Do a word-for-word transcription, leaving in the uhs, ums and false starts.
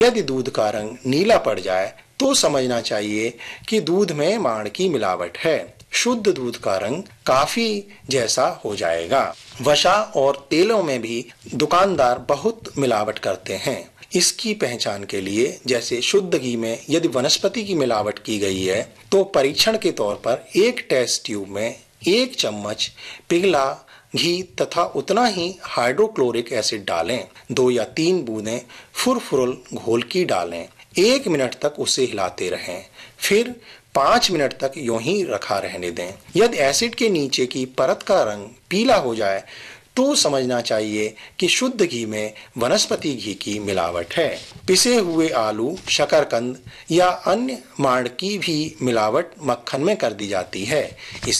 यदि दूध का रंग नीला पड़ जाए तो समझना चाहिए कि दूध में मांड की मिलावट है। शुद्ध दूध का रंग काफी जैसा हो जाएगा। वसा और तेलों में भी दुकानदार बहुत मिलावट करते हैं। इसकी पहचान के लिए जैसे शुद्ध घी में यदि वनस्पति की मिलावट की गई है तो परीक्षण के तौर पर एक टेस्ट ट्यूब में एक चम्मच पिघला घी तथा उतना ही हाइड्रोक्लोरिक एसिड डालें। दो या तीन बूंदें फुरफुरल घोल की डालें। एक मिनट तक उसे हिलाते रहें, फिर पांच मिनट तक यूं ही रखा रहने दें। यदि एसिड के नीचे की परत का रंग पीला हो जाए तो समझना चाहिए कि शुद्ध घी में वनस्पति घी की मिलावट है। पिसे हुए आलू, शकरकंद या अन्य मांड की भी मिलावट मक्खन में कर दी जाती है। इस